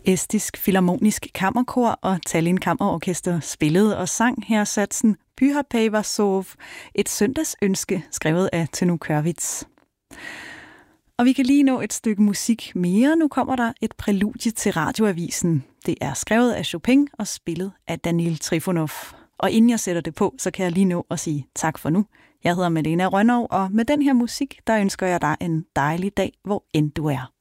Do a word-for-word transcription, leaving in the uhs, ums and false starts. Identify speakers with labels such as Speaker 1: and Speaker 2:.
Speaker 1: Estisk Filharmonisk Kammerkor og Tallinn Kammerorkester spillede og sang her satsen Pyhäpäivä sov, et søndagsønske skrevet af Tenu Kørvits. Og vi kan lige nå et stykke musik mere. Nu kommer der et præludie til radioavisen. Det er skrevet af Chopin og spillet af Daniil Trifonov. Og inden jeg sætter det på, så kan jeg lige nå at sige tak for nu. Jeg hedder Malena Rønnow, og med den her musik, der ønsker jeg dig en dejlig dag, hvor end du er.